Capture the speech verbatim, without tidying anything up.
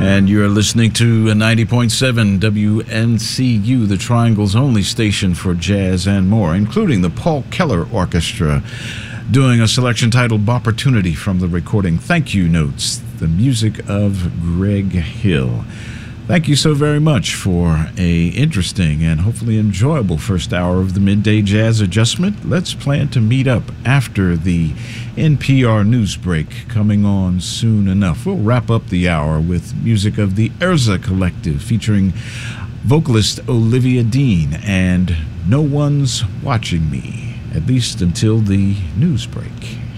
And you're listening to ninety point seven W N C U, the Triangle's only station for jazz and more, including the Paul Keller Orchestra, doing a selection titled Bopportunity from the recording Thank You Notes, the music of Greg Hill. Thank you so very much for a interesting and hopefully enjoyable first hour of the Midday Jazz Adjustment. Let's plan to meet up after the N P R news break coming on soon enough. We'll wrap up the hour with music of the Erza Collective featuring vocalist Olivia Dean and No One's Watching Me, at least until the news break.